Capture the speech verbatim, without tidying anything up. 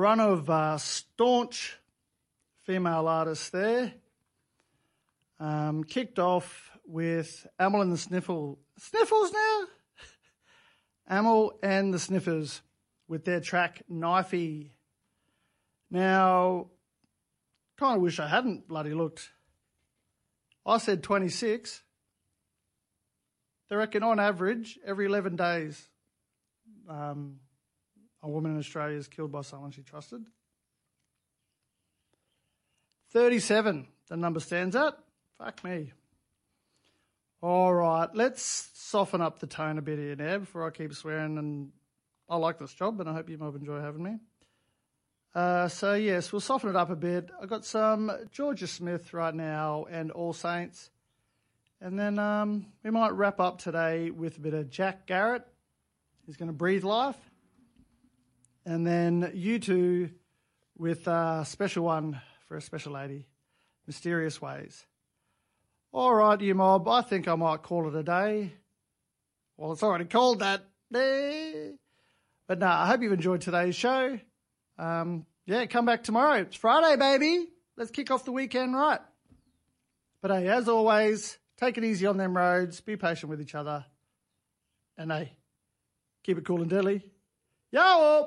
run of uh, staunch female artists there. Um, kicked off with Amyl and the Sniffle. Sniffles now? Amyl and the Sniffers with their track Knifey. Now, kind of wish I hadn't bloody looked. I said twenty-six. They reckon on average, every eleven days, um, a woman in Australia is killed by someone she trusted. thirty-seven, the number stands at. Fuck me. All right, let's soften up the tone a bit here now before I keep swearing. And I like this job, and I hope you might enjoy having me. Uh, so, yes, we'll soften it up a bit. I've got some Georgia Smith right now and All Saints. And then um, we might wrap up today with a bit of Jack Garrett. He's going to breathe life. And then you two with a special one for a special lady, Mysterious Ways. All right, you mob, I think I might call it a day. Well, it's already called that. But no, I hope you've enjoyed today's show. Um, yeah, come back tomorrow. It's Friday, baby. Let's kick off the weekend right. But hey, as always, take it easy on them roads. Be patient with each other. And hey, keep it cool and deadly. Yo!